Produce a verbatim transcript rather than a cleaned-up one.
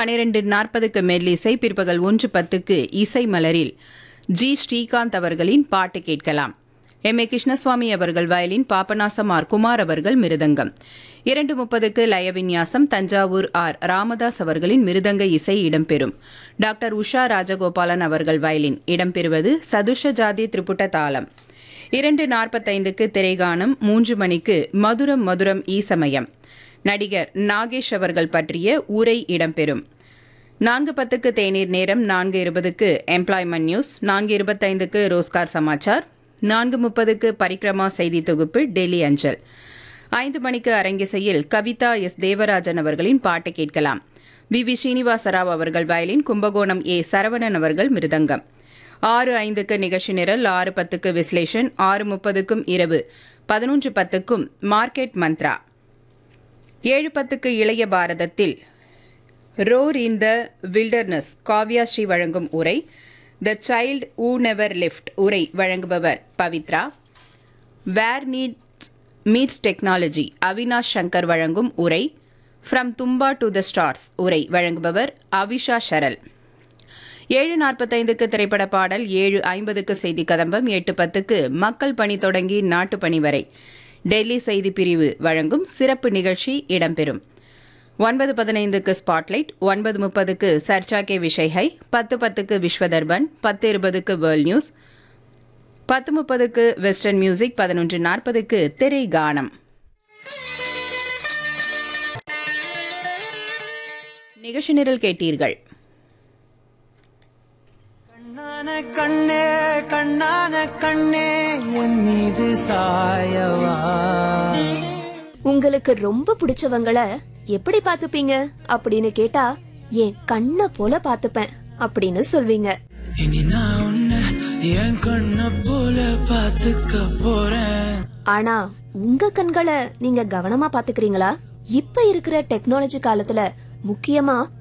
பனிரெண்டு நாற்பதுக்கு மெல்லிசை, பிற்பகல் ஒன்று பத்துக்கு இசை மலரில் ஜி ஸ்ரீகாந்த் அவர்களின் பாட்டு கேட்கலாம். எம் ஏ கிருஷ்ணசுவாமி அவர்கள் வயலின், பாபநாசம் ஆர் குமார் அவர்கள் மிருதங்கம். இரண்டு முப்பதுக்கு லயவின்யாசம், தஞ்சாவூர் ஆர் ராமதாஸ் அவர்களின் மிருதங்க இசை இடம்பெறும். டாக்டர் உஷா ராஜகோபாலன் அவர்கள் வயலின். இடம்பெறுவது சதுஷ ஜாதி திரிபுட்ட தாளம். இரண்டு நாற்பத்தைந்துக்கு திரைகானம். மூன்று மணிக்கு மதுரம் மதுரம் ஈசமயம், நடிகர் நாகேஷ் அவர்கள் பற்றிய உரை இடம்பெறும். நான்கு பத்துக்கு தேநீர் நேரம். நான்கு இருபதுக்கு எம்ப்ளாய்மெண்ட் நியூஸ். நான்கு இருபத்தைந்துக்கு ரோஸ்கார் சமாச்சார். நான்கு முப்பதுக்கு பரிக்ரமா செய்தி தொகுப்பு டெல்லி அஞ்சல். ஐந்து மணிக்கு அரங்கிசையில் கவிதா எஸ் தேவராஜன் அவர்களின் பாட்டு கேட்கலாம். பி வி ஸ்ரீனிவாசராவ் அவர்கள் வயலின், கும்பகோணம் ஏ சரவணன் அவர்கள் மிருதங்கம். ஆறு ஐந்துக்கு நிகழ்ச்சி நிரல். ஆறு பத்துக்கு விஸ்லேஷன். ஆறு முப்பதுக்கும் இரவு பதினொன்று பத்துக்கும் மார்க்கெட் மந்த்ரா. ஏழு பத்துக்கு இளைய பாரதத்தில் ரோர் இன் த வில்டர்னஸ் காவ்யா ஸ்ரீ வழங்கும் உரை. The child who never lift உரை வழங்குபவர் பவித்ரா. வேர் needs meets technology Avinash Shankar வழங்கும் உரை. From Thumba to the stars உரை வழங்குபவர் அவிஷா ஷரல். ஏழு நாற்பத்தைந்துக்கு திரைப்பட பாடல். ஏழு ஐம்பதுக்கு செய்தி கதம்பம். எட்டு பத்துக்கு மக்கள் பணி தொடங்கி நாட்டு பணி வரை டெல்லி செய்தி பிரிவு வழங்கும் சிறப்பு நிகழ்ச்சி இடம்பெறும். ஒன்பது பதினைந்துக்கு ஸ்பாட்லைட். ஒன்பது முப்பதுக்கு சர்ச்சா கே விஷய் ஹை. பத்து பத்துக்கு விஸ்வதர்பன். பத்து இருபதுக்கு வேர்ல்ட் நியூஸ். பத்து முப்பதுக்கு வெஸ்டர்ன் மியூசிக். பதினொன்று நாற்பதுக்கு திரை கானம். நிகழ்ச்சி நிரல் கேட்டீர்கள். கண்ணே கண்ணான கண்ணே என் மீது சாயவா. உங்களுக்கு ரொம்ப பிடிச்சவங்கள எப்படி பாத்துப்பீங்க அப்படின்னு கேட்டா, என் கண்ண போல பாத்துப்பேன் அப்படின்னு சொல்வீங்க. இனி நான் உன்னை என் கண்ண போல பாத்துக்க போறேன். ஆனா உங்க கண்களை நீங்க கவனமா பாத்துக்கிறீங்களா? இப்ப இருக்கிற டெக்னாலஜி காலத்துல முக்கியமா